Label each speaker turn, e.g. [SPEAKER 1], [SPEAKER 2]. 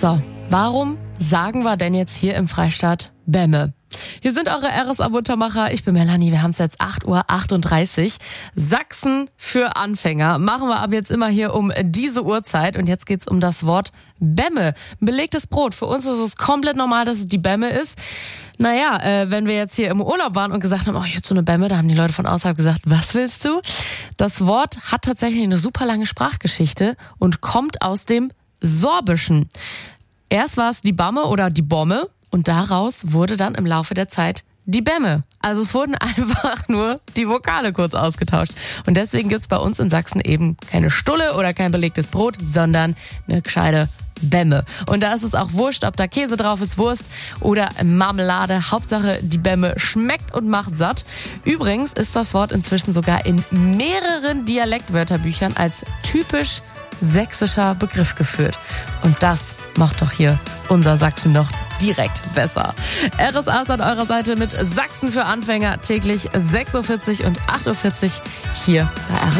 [SPEAKER 1] So, warum sagen wir denn jetzt hier im Freistaat Bämme? Hier sind eure RSA-Muntermacher. Ich bin Melanie. Wir haben es jetzt 8:38 Uhr. Sachsen für Anfänger machen wir ab jetzt immer hier um diese Uhrzeit. Und jetzt geht's um das Wort Bämme. Belegtes Brot. Für uns ist es komplett normal, dass es die Bämme ist. Naja, wenn wir jetzt hier im Urlaub waren und gesagt haben, oh, jetzt so eine Bämme, da haben die Leute von außerhalb gesagt, was willst du? Das Wort hat tatsächlich eine super lange Sprachgeschichte und kommt aus dem Sorbischen. Erst war es die Bamme oder die Bomme. Und daraus wurde dann im Laufe der Zeit die Bämme. Also es wurden einfach nur die Vokale kurz ausgetauscht. Und deswegen gibt's bei uns in Sachsen eben keine Stulle oder kein belegtes Brot, sondern eine gescheite Bämme. Und da ist es auch wurscht, ob da Käse drauf ist, Wurst oder Marmelade. Hauptsache, die Bämme schmeckt und macht satt. Übrigens ist das Wort inzwischen sogar in mehreren Dialektwörterbüchern als typisch sächsischer Begriff geführt. Und das macht doch hier unser Sachsen noch direkt besser. RSA ist an eurer Seite mit Sachsen für Anfänger täglich 6:40 Uhr und 8:40 Uhr hier bei RSA.